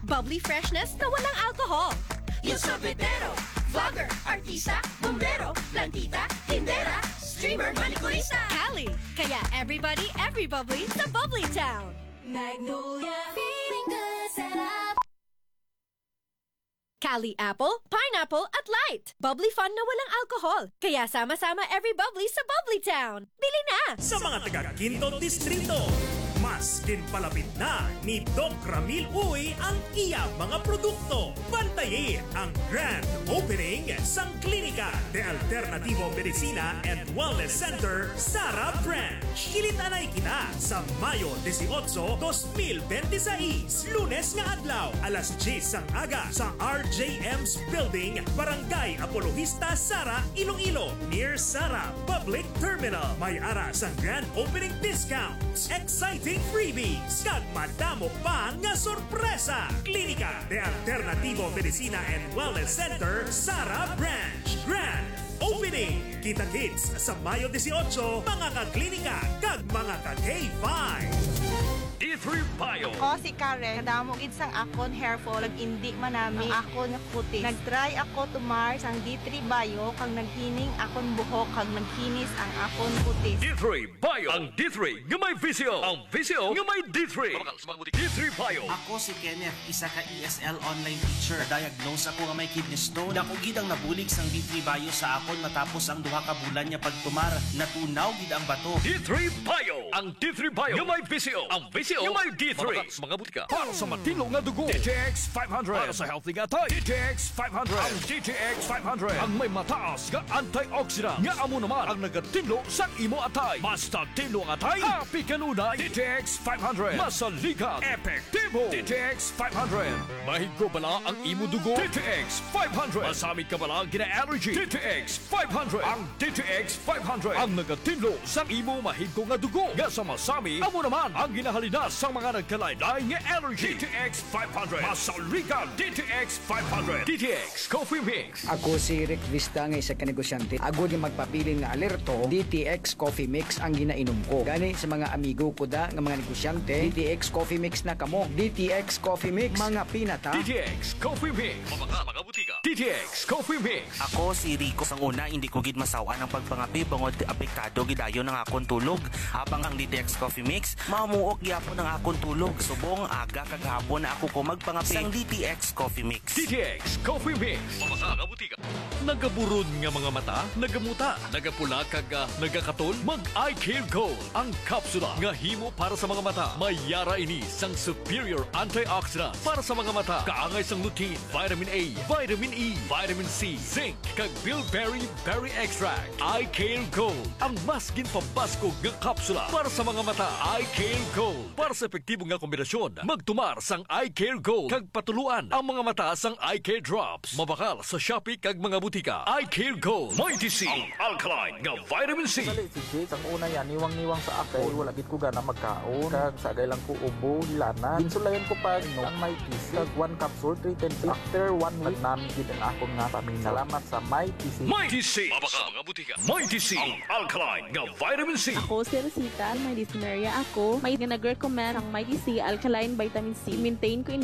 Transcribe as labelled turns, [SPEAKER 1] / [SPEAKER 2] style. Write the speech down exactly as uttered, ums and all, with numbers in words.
[SPEAKER 1] Bubbly freshness na walang alcohol.
[SPEAKER 2] Yung sobretero, vlogger, artista, bombero, plantita, tindera, streamer, manikurista.
[SPEAKER 1] Cali, kaya everybody, every bubbly sa Bubbly Town.
[SPEAKER 2] Magnolia, feeling good, sarap.
[SPEAKER 1] Cali Apple, Pineapple at Light. Bubbly fun na walang alcohol. Kaya sama-sama every bubbly sa Bubbly Town. Bili na!
[SPEAKER 3] Sa mga taga-Quinto Distrito, mas kinpalapit na ni Doc Ramil Uy ang iya mga produkto. Bantayin ang grand opening sang Klinika de Alternativo Medicina and Wellness Center, Sara Branch. Kilitanay kita sa Mayo eighteen, twenty twenty-six, Lunes nga adlaw, alas ten sang aga sa R J M's Building, Barangay Apologista, Sara, Iloilo, near Sara Public Terminal. May ara sang grand opening discounts, exciting freebies, kag madamo pa nga sorpresa. Klinika de Alternativo Medicina and Wellness Center, Sara Branch. Grand Opening! Kita-kits sa Mayo eighteen, mga ka-klinika kag mga ka-K five.
[SPEAKER 4] D three Bio.
[SPEAKER 5] Ako si Karen, kadamo gid sang akon hair fall, nag-indi manami ang akon nga kutis. Nag-try ako tumar sang D three Bio kang naghining akon buhok kag naghinis ang akon kutis.
[SPEAKER 4] D three Bio. Ang D three nga may visio. Ang visio nga may D three. D three Bio.
[SPEAKER 6] Ako si Kenneth, isa ka E S L online teacher. Diagnose ako nga may kidney stone. Dako gid ang nabulig sang D three Bio sa akon matapos ang duha ka bulan niya pagtumar. Natunaw gid ang bato.
[SPEAKER 4] D three Bio. Ang D three Bio nga may visio. Ang visio nga may D three. Mga butika. Para sa matino nga dugo. D T X five hundred. Para sa healthy nga tay. D T X five hundred. Ang D T X five hundred. Ang may mataas nga antioxidant. Nga amo naman ang nagatinlo sa imo atay. Basta tinlo ang atay. Happy kanunay. D T X five hundred. Masaligan. Epektibo. D T X five hundred. Mahigo bala ang imo dugo. D T X five hundred. Masamit ka bala gina-allergy. D T X five hundred. Ang D T X five hundred. Ang nagatinlo sa imo mahigo nga dugo. Nga sa masami, amo naman ang ginahalina sa mga nagkalaylay nga allergy. D T X five hundred. Masaligan. D T X five hundred. D T X Coffee Mix.
[SPEAKER 7] Ako si Rick Vista nga isa ka negosyante. Ako di magpapili nga alerto, D T X Coffee Mix ang ginainom ko. Gani sa mga amigo ko da nga mga negosyante, D T X Coffee Mix na kamo. D T X Coffee Mix, mga pinata.
[SPEAKER 4] D T X Coffee Mix. Mga mga butika. D T X Coffee Mix.
[SPEAKER 6] Ako si Rico. Sang una, hindi ko gid masawa ng pagpangapi bangod apektado gidayon ng akon tulog. Habang ang D T X Coffee Mix, mamuok gyapon ng akon tulog. Subong aga kagahapon na ako ko magpangapi sang D T X Coffee Mix.
[SPEAKER 4] D T X Coffee Mix. Mga mga butika. Nagaburod nga mga mata, nagamuta, nagapula kaga, nagakatol, mag-Eye Care Gold. Ang kapsula nga himo para sa mga mata. May yara ini sang superior antioxidant para sa mga mata. Kaangay sang lutein, vitamin A, vitamin E, vitamin C, zinc, kag bilberry berry extract. Eye Care Gold. Ang mas ginpabaskog nga kapsula para sa mga mata. Eye Care Gold. Para sa epektibo nga kombinasyon, magtumar sang Eye Care Gold kag patuluan ang mga mata sang Eye Care Drops. Mabakal sa Shopee kag mga butika. Eye Care Gold. Mighty C. Ang alkaline nga vitamin C.
[SPEAKER 8] Dali si Jake, ang una yan, niwang-niwang sa ako. Wala gid ko gana magkaon. Kag sagay lang ko ubo, hilana. Insulayan ko pa no, ang may T C. Kag one capsule, three ten C. After one week, namin gid ang akong nga pamilya. Salamat sa may T C.
[SPEAKER 4] Mighty C. Mabakal mga butika. Mighty C. Ang alkaline nga vitamin C.
[SPEAKER 9] Ako si Rosita, may dysmenorrhea ako. May nag-recommend ang Mighty C Alkaline Vitamin C. Maintain ko